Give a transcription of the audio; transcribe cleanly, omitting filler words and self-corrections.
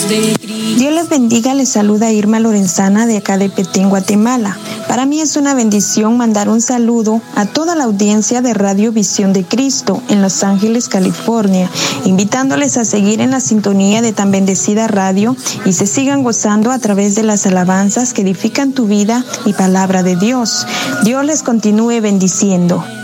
Dios les bendiga, les saluda Irma Lorenzana de acá de Petén, Guatemala. Para mí es una bendición mandar un saludo a toda la audiencia de Radio Visión de Cristo en Los Ángeles, California, invitándoles a seguir en la sintonía de tan bendecida radio y se sigan gozando a través de las alabanzas que edifican tu vida y palabra de Dios. Dios les continúe bendiciendo.